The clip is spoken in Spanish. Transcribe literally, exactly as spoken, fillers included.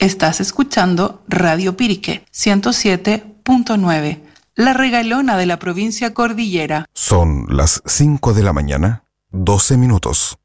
Estás escuchando Radio Pirique ciento siete punto nueve, la regalona de la provincia cordillera. Son las cinco de la mañana, doce minutos.